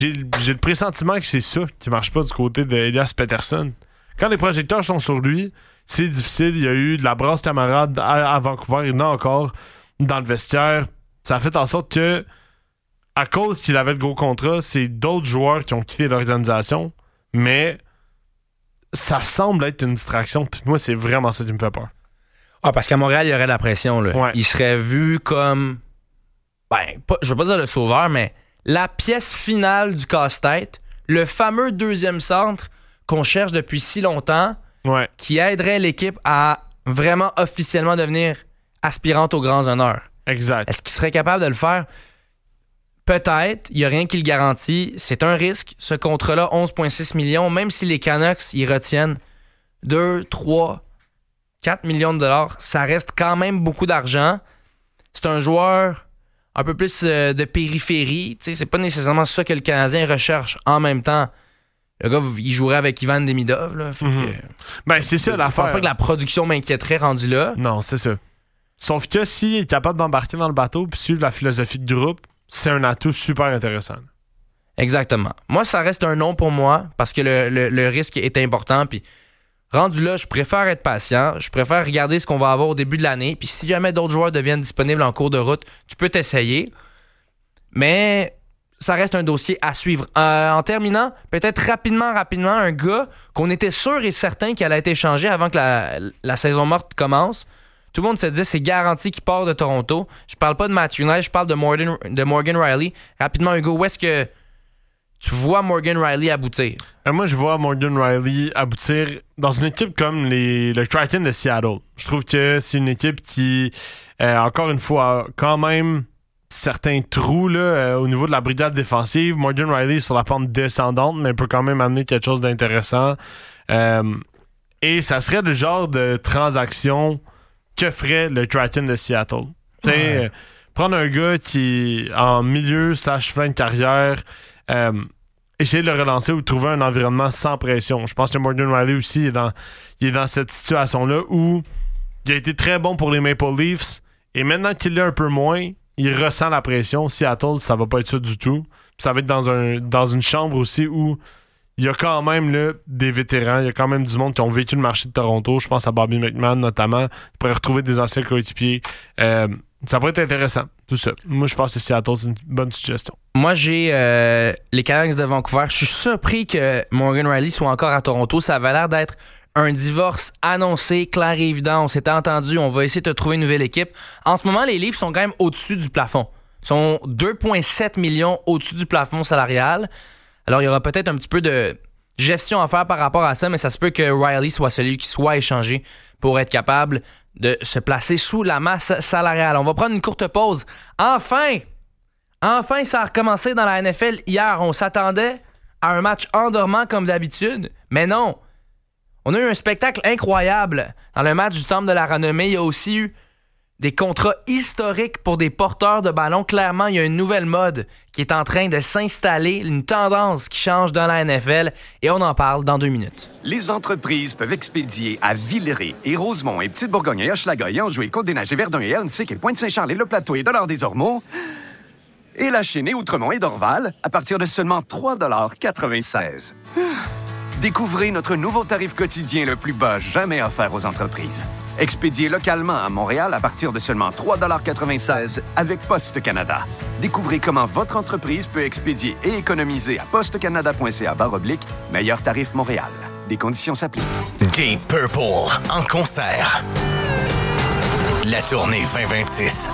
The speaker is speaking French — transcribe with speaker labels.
Speaker 1: j'ai le pressentiment que c'est ça qui marche pas du côté d'Elias Pettersson. Quand les projecteurs sont sur lui, c'est difficile. Il y a eu de la brasse camarade à Vancouver. Il y en a encore dans le vestiaire. Ça a fait en sorte que, à cause qu'il avait le gros contrat, c'est d'autres joueurs qui ont quitté l'organisation. Mais ça semble être une distraction. Puis moi, c'est vraiment ça qui me fait peur.
Speaker 2: Ah, parce qu'à Montréal, il y aurait de la pression. Là.
Speaker 1: Ouais.
Speaker 2: Il serait vu comme... je veux pas dire le sauveur, mais la pièce finale du casse-tête, le fameux deuxième centre qu'on cherche depuis si longtemps, qui aiderait l'équipe à vraiment officiellement devenir aspirante aux grands honneurs.
Speaker 1: Exact.
Speaker 2: Est-ce qu'il serait capable de le faire? Peut-être. Il n'y a rien qui le garantit. C'est un risque. Ce contrat-là, 11,6 millions, même si les Canucks y retiennent 2, 3, 4 millions de dollars, ça reste quand même beaucoup d'argent. C'est un joueur un peu plus de périphérie. T'sais, c'est pas nécessairement ça que le Canadien recherche en même temps. Le gars, il jouerait avec Ivan Demidov. Là,
Speaker 1: c'est ça l'affaire.
Speaker 2: Je pense pas que la production m'inquiéterait rendu là.
Speaker 1: Non, c'est ça. Sauf que s'il est capable d'embarquer dans le bateau et suivre la philosophie de groupe, c'est un atout super intéressant.
Speaker 2: Exactement. Moi, ça reste un non pour moi parce que le risque est important. Puis rendu là, je préfère être patient. Je préfère regarder ce qu'on va avoir au début de l'année. Puis si jamais d'autres joueurs deviennent disponibles en cours de route, tu peux t'essayer. Mais ça reste un dossier à suivre. En terminant, peut-être rapidement, un gars qu'on était sûr et certain qu'il allait être échangé avant que la saison morte commence. Tout le monde se dit c'est garanti qu'il part de Toronto. Je parle pas de Matthew Knight, je parle de Morgan Rielly. Rapidement, Hugo, où est-ce que tu vois Morgan Rielly aboutir?
Speaker 1: Moi, je vois Morgan Rielly aboutir dans une équipe comme le Kraken de Seattle. Je trouve que c'est une équipe qui, encore une fois, a quand même certains trous là, au niveau de la brigade défensive. Morgan Rielly est sur la pente descendante, mais peut quand même amener quelque chose d'intéressant. Et ça serait le genre de transaction que ferait le Kraken de Seattle. Prendre un gars qui est en milieu / fin de carrière, essayer de le relancer ou trouver un environnement sans pression. Je pense que Morgan Rielly aussi est dans cette situation-là où il a été très bon pour les Maple Leafs et maintenant qu'il l'est un peu moins, il ressent la pression. Seattle, ça va pas être ça du tout. Puis ça va être dans une chambre aussi où il y a quand même là, des vétérans, il y a quand même du monde qui ont vécu le marché de Toronto. Je pense à Bobby McMann notamment. Il pourrait retrouver des anciens coéquipiers. Ça pourrait être intéressant, tout ça. Moi, je pense que Seattle, c'est une bonne suggestion.
Speaker 2: Moi, j'ai les Canucks de Vancouver. Je suis surpris que Morgan Rielly soit encore à Toronto. Ça avait l'air d'être un divorce annoncé, clair et évident. On s'était entendu, on va essayer de trouver une nouvelle équipe. En ce moment, les Leafs sont quand même au-dessus du plafond. Ils sont 2,7 millions au-dessus du plafond salarial. Alors, il y aura peut-être un petit peu de gestion à faire par rapport à ça, mais ça se peut que Rielly soit celui qui soit échangé pour être capable de se placer sous la masse salariale. On va prendre une courte pause. Enfin, ça a recommencé dans la NFL hier. On s'attendait à un match endormant comme d'habitude, mais non. On a eu un spectacle incroyable dans le match du Temple de la Renommée. Il y a aussi eu des contrats historiques pour des porteurs de ballon. Clairement, il y a une nouvelle mode qui est en train de s'installer, une tendance qui change dans la NFL, et on en parle dans 2 minutes.
Speaker 3: Les entreprises peuvent expédier à Villeray et Rosemont et Petite-Bourgogne et Hochelaga et Anjou et Côte-des-Neiges et Verdun et Ahuntsic et Pointe-Saint-Charles et Le Plateau et Dollard-des-Ormeaux et La Chênaie, Outremont et Dorval à partir de seulement 3,96 $. Découvrez notre nouveau tarif quotidien le plus bas jamais offert aux entreprises. Expédié localement à Montréal à partir de seulement 3,96 $ avec Poste Canada. Découvrez comment votre entreprise peut expédier et économiser à postecanada.ca/meilleur tarif Montréal. Des conditions s'appliquent.
Speaker 4: Deep Purple en concert. La tournée 2026.